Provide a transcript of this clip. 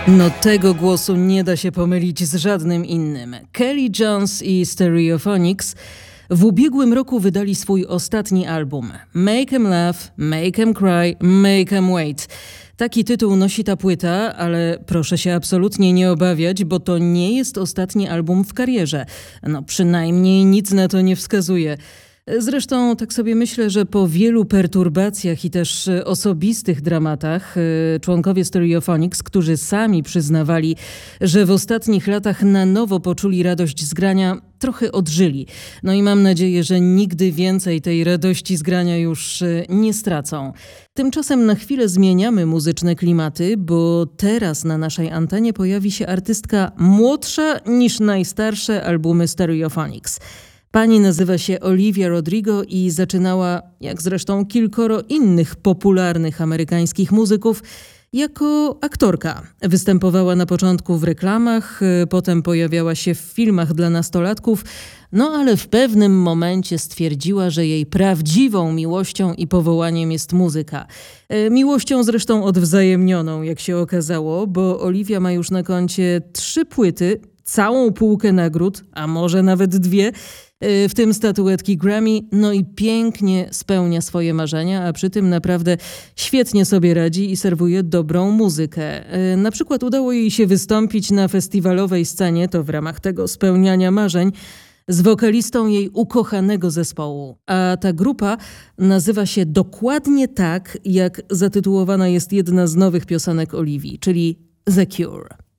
No tego głosu nie da się pomylić z żadnym innym. Kelly Jones i Stereophonics w ubiegłym roku wydali swój ostatni album. Make 'em laugh, make 'em cry, make 'em wait. Taki tytuł nosi ta płyta, ale proszę się absolutnie nie obawiać, bo to nie jest ostatni album w karierze. No przynajmniej nic na to nie wskazuje. Zresztą tak sobie myślę, że po wielu perturbacjach i też osobistych dramatach członkowie Stereophonics, którzy sami przyznawali, że w ostatnich latach na nowo poczuli radość z grania, trochę odżyli. No i mam nadzieję, że nigdy więcej tej radości z grania już nie stracą. Tymczasem na chwilę zmieniamy muzyczne klimaty, bo teraz na naszej antenie pojawi się artystka młodsza niż najstarsze albumy Stereophonics. Pani nazywa się Olivia Rodrigo i zaczynała, jak zresztą kilkoro innych popularnych amerykańskich muzyków, jako aktorka. Występowała na początku w reklamach, potem pojawiała się w filmach dla nastolatków, no ale w pewnym momencie stwierdziła, że jej prawdziwą miłością i powołaniem jest muzyka. Miłością zresztą odwzajemnioną, jak się okazało, bo Olivia ma już na koncie 3 płyty, całą półkę nagród, a może nawet 2, w tym statuetki Grammy, no i pięknie spełnia swoje marzenia, a przy tym naprawdę świetnie sobie radzi i serwuje dobrą muzykę. Na przykład udało jej się wystąpić na festiwalowej scenie, to w ramach tego spełniania marzeń, z wokalistą jej ukochanego zespołu. A ta grupa nazywa się dokładnie tak, jak zatytułowana jest jedna z nowych piosenek Olivii, czyli The Cure.